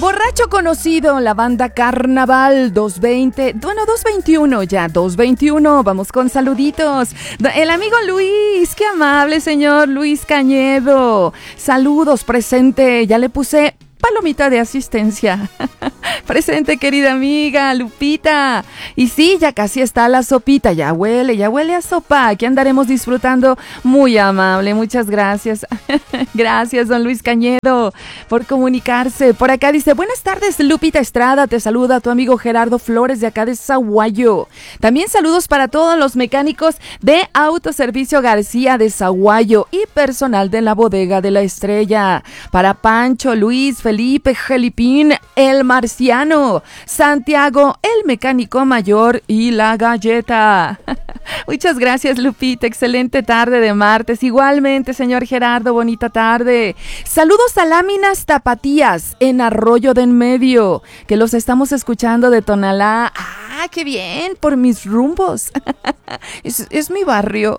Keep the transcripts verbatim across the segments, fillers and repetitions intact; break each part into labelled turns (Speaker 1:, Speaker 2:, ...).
Speaker 1: Borracho conocido, la banda Carnaval doscientos veinte, bueno, doscientos veintiuno ya, doscientos veintiuno, vamos con saluditos. El amigo Luis, qué amable señor Luis Cañedo, saludos, presente, ya le puse palomita de asistencia. Presente, querida amiga Lupita. Y sí, ya casi está la sopita, ya huele, ya huele a sopa. Aquí andaremos disfrutando. Muy amable, muchas gracias. Gracias, don Luis Cañedo, por comunicarse. Por acá dice, buenas tardes, Lupita Estrada. Te saluda tu amigo Gerardo Flores de acá de Zaguayo. También saludos para todos los mecánicos de Autoservicio García de Zaguayo y personal de la Bodega de la Estrella. Para Pancho, Luis, Felipe, Gelipín, el Marciano, Santiago, el mecánico mayor y la galleta. Muchas gracias, Lupita, excelente tarde de martes. Igualmente, señor Gerardo, bonita tarde. Saludos a Láminas Tapatías en Arroyo de en Medio, que los estamos escuchando de Tonalá. Ah, qué bien, por mis rumbos. Es, es mi barrio.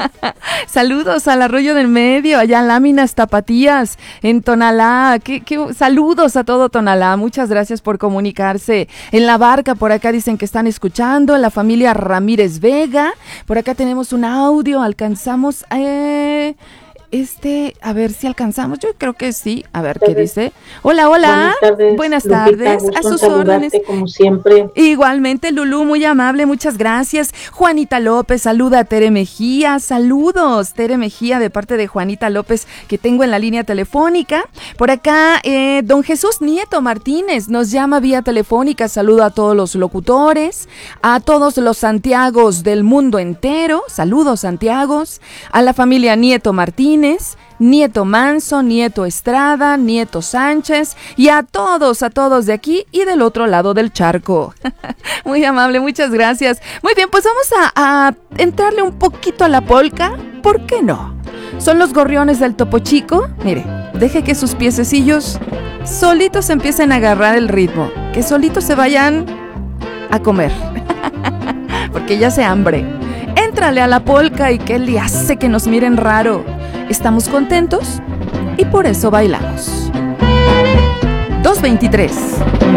Speaker 1: Saludos al Arroyo del Medio, allá Láminas Tapatías en Tonalá. ¿Qué, qué, saludos a todo Tonalá. Muchas gracias por comunicarse. En La Barca, por acá dicen que están escuchando. La familia Ramírez Vega. Por acá tenemos un audio. Alcanzamos... Eh, Este, a ver si alcanzamos, yo creo que sí, a ver qué dice. Hola, hola,
Speaker 2: buenas tardes,
Speaker 1: buenas
Speaker 2: Lupita,
Speaker 1: tardes, a sus órdenes.
Speaker 2: Como siempre.
Speaker 1: Igualmente, Lulú, muy amable, muchas gracias. Juanita López, saluda a Tere Mejía, saludos, Tere Mejía, de parte de Juanita López, que tengo en la línea telefónica. Por acá, eh, don Jesús Nieto Martínez nos llama vía telefónica, saluda a todos los locutores, a todos los Santiagos del mundo entero, saludos Santiagos, a la familia Nieto Martínez, Nieto Manso, Nieto Estrada, Nieto Sánchez y a todos, a todos de aquí y del otro lado del charco. Muy amable, muchas gracias. Muy bien, pues vamos a, a entrarle un poquito a la polka, ¿por qué no? Son los gorriones del Topo Chico. Mire, deje que sus piececillos solitos empiecen a agarrar el ritmo, que solitos se vayan a comer, porque ya se hambre. Éntrale a la polka y que le hace que nos miren raro. Estamos contentos y por eso bailamos. dos veintitrés.